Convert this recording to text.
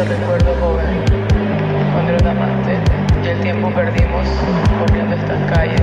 te recuerdo joven, cuando era un amante, y el tiempo perdimos corriendo estas calles.